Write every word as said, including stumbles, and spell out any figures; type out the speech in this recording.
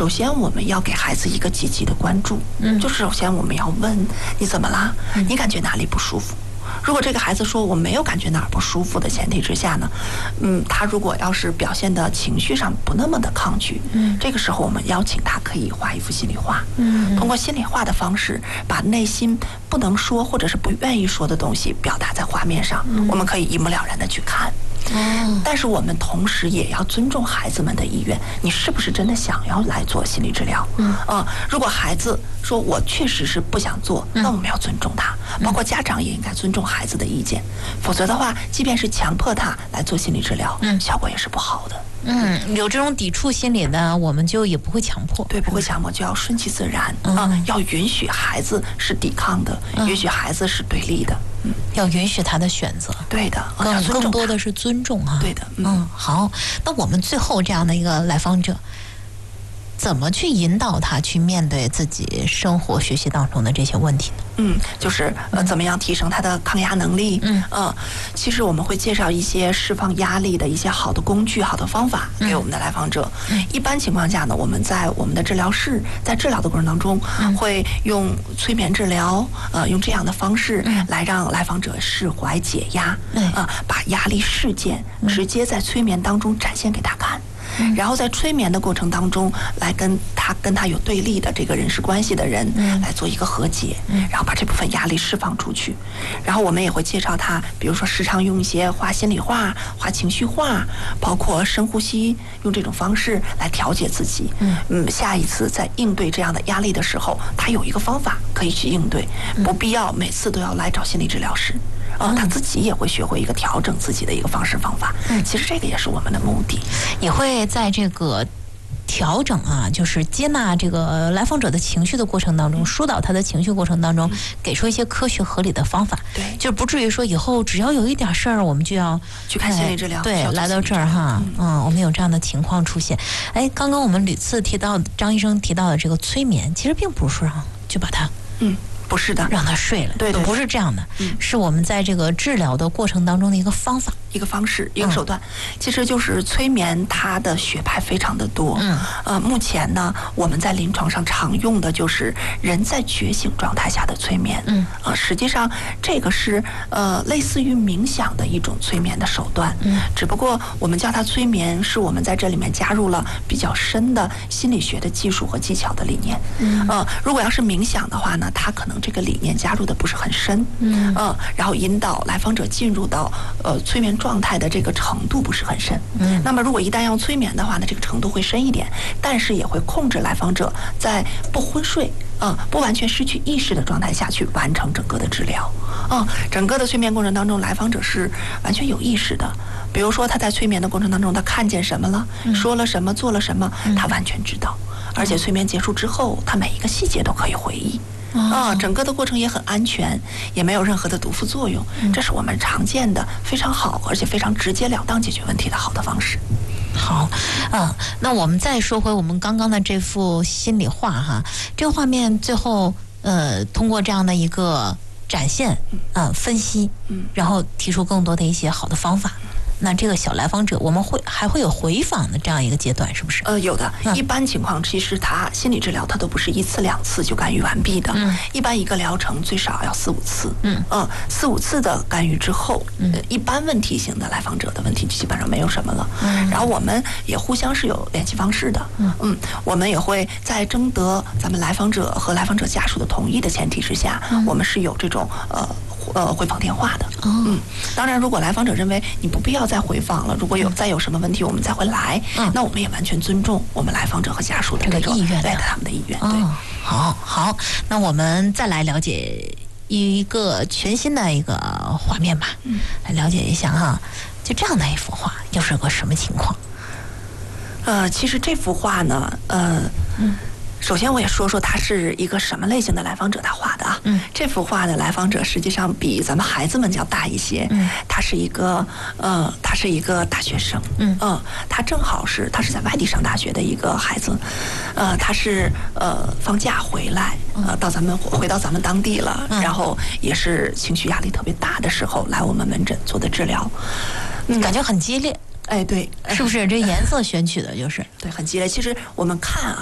首先我们要给孩子一个积极的关注，嗯，就是首先我们要问你怎么啦，你感觉哪里不舒服？如果这个孩子说我没有感觉哪儿不舒服的前提之下呢，嗯，他如果要是表现的情绪上不那么的抗拒，嗯，这个时候我们邀请他可以画一幅心里画，嗯，通过心里画的方式，把内心不能说或者是不愿意说的东西表达在画面上，嗯，我们可以一目了然的去看。哦，但是我们同时也要尊重孩子们的意愿，你是不是真的想要来做心理治疗？嗯，呃，如果孩子说我确实是不想做，嗯，那我们要尊重他，包括家长也应该尊重孩子的意见，否则的话，即便是强迫他来做心理治疗，嗯，效果也是不好的。 嗯，有这种抵触心理的，我们就也不会强迫。 对，不会强迫，就要顺其自然啊，嗯，要允许孩子是抵抗的，嗯，允许孩子是对立的。嗯， 要允许他的选择， 对的， 更更多的是尊重哈。 对的， 嗯，嗯好，那我们最后这样的一个来访者，怎么去引导他去面对自己生活学习当中的这些问题呢？ 嗯，就是呃，怎么样提升他的抗压能力？嗯，呃，其实我们会介绍一些释放压力的一些好的工具、好的方法给我们的来访者。嗯，一般情况下呢，我们在我们的治疗室，在治疗的过程当中，嗯，会用催眠治疗，呃，用这样的方式来让来访者释怀解压，嗯，呃，把压力事件直接在催眠当中展现给他看。然后在催眠的过程当中，来跟他跟他有对立的这个人事关系的人来做一个和解，然后把这部分压力释放出去。然后我们也会介绍他，比如说时常用一些画心里画、画情绪画，包括深呼吸，用这种方式来调节自己。嗯，下一次在应对这样的压力的时候，他有一个方法可以去应对，不必要每次都要来找心理治疗师。啊，他自己也会学会一个调整自己的一个方式方法。嗯，其实这个也是我们的目的， 也会在这个调整啊，就是接纳这个来访者的情绪的过程当中，疏导他的情绪过程当中，给出一些科学合理的方法。 对， 就不至于说以后只要有一点事儿，我们就要去看心理治疗。 对，来到这儿哈，嗯，我们有这样的情况出现。哎，刚刚我们屡次提到张医生提到的这个催眠，其实并不是让就把它嗯。不是的， 让他睡了， 对对， 不是这样的，嗯，是我们在这个治疗的过程当中的一个方法， 一个方式，一个手段，嗯，其实就是催眠，它的学派非常的多，嗯，呃，目前呢，我们在临床上常用的就是人在觉醒状态下的催眠，嗯，呃，实际上这个是呃类似于冥想的一种催眠的手段，嗯，只不过我们叫它催眠，是我们在这里面加入了比较深的心理学的技术和技巧的理念，嗯，呃，如果要是冥想的话呢，它可能这个理念加入的不是很深，嗯，呃，然后引导来访者进入到呃催眠状态的这个程度不是很深，嗯，那么如果一旦要催眠的话呢，这个程度会深一点，但是也会控制来访者在不昏睡，嗯，不完全失去意识的状态下去完成整个的治疗，嗯，整个的催眠过程当中，来访者是完全有意识的，比如说他在催眠的过程当中，他看见什么了，嗯，说了什么，做了什么，他完全知道，而且催眠结束之后，他每一个细节都可以回忆。啊，整个的过程也很安全，也没有任何的毒副作用，嗯，这是我们常见的非常好而且非常直截了当解决问题的好的方式。 好，嗯，那我们再说回我们刚刚的这幅心里画哈，这个画面最后呃通过这样的一个展现，嗯，分析，嗯，然后提出更多的一些好的方法。那这个小来访者，我们会还会有回访的这样一个阶段，是不是？ 呃，有的。嗯，一般情况，其实他心理治疗，他都不是一次两次就干预完毕的。嗯，一般一个疗程最少要四五次。嗯，呃，四五次的干预之后，嗯，一般问题型的来访者的问题基本上没有什么了。嗯，然后我们也互相是有联系方式的。嗯嗯，我们也会在征得咱们来访者和来访者家属的同意的前提之下，嗯，我们是有这种呃呃回访电话的。哦，嗯，当然，如果来访者认为你不必要再回访了，如果有再有什么问题，我们再会来，嗯，那我们也完全尊重我们来访者和家属的这个意愿， 对他们的意愿。对， 哦，好，好，那我们再来了解一个全新的一个画面吧，嗯，来了解一下哈，就这样的一幅画又是个什么情况？ 呃，其实这幅画呢，呃，嗯。首先，我也说说他是一个什么类型的来访者他画的啊？嗯，这幅画的来访者实际上比咱们孩子们要大一些。嗯，他是一个呃，他是一个大学生。嗯嗯，他正好是他是在外地上大学的一个孩子，呃，他是呃放假回来，呃，到咱们回到咱们当地了，嗯，然后也是情绪压力特别大的时候来我们门诊做的治疗， 嗯，感觉很激烈。 哎，对， 是不是这颜色选取的就是对，很激烈。其实我们看啊。